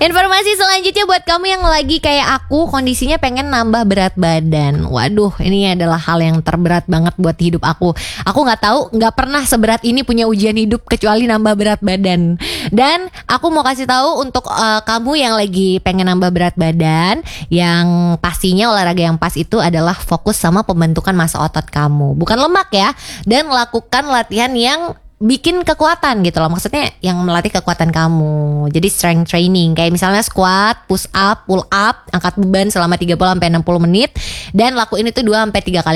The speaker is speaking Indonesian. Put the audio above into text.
Informasi selanjutnya buat kamu yang lagi kayak aku, kondisinya pengen nambah berat badan. Waduh, ini adalah hal yang terberat banget buat hidup aku. Aku nggak tahu, nggak pernah seberat ini punya ujian hidup kecuali nambah berat badan. Dan aku mau kasih tahu untuk kamu yang lagi pengen nambah berat badan, yang pastinya olahraga yang pas itu adalah fokus sama pembentukan massa otot kamu, bukan lemak ya. Dan lakukan latihan yang bikin kekuatan gitu loh. Maksudnya yang melatih kekuatan kamu. Jadi strength training, kayak misalnya squat, push up, pull up, angkat beban selama 30 sampai 60 menit dan lakuin itu 2 sampai 3 kali